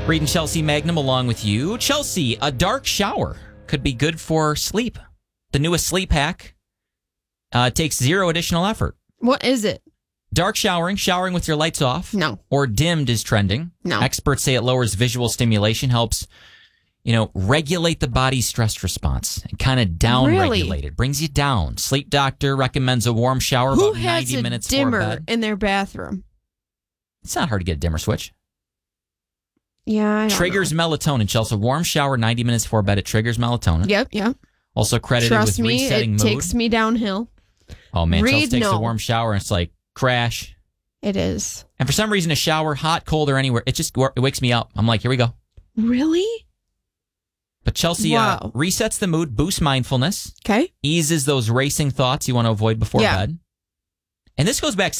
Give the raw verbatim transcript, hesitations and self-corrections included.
Reading Chelsea Magnum along with you. Chelsea, a dark shower could be good for sleep. The newest sleep hack uh, takes zero additional effort. What is it? Dark showering, showering with your lights off. No. Or dimmed is trending. No. Experts say it lowers visual stimulation, helps, you know, regulate the body's stress response and kind of down Really? regulate it. Brings you down. Sleep doctor recommends a warm shower Who about has ninety a minutes before dimmer bed. in their bathroom? It's not hard to get a dimmer switch. Yeah, I don't Triggers know. melatonin. Chelsea, warm shower ninety minutes before bed. It triggers melatonin. Yep, yep. Also credited Trust with me, resetting it mood. takes me downhill. Oh man, Read Chelsea takes no. a warm shower and it's like crash. It is. And for some reason, a shower, hot, cold, or anywhere, it just it wakes me up. I'm like, here we go. Really? But Chelsea Wow. uh, resets the mood, boosts mindfulness, Okay. eases those racing thoughts you want to avoid before Yeah. bed. And this goes back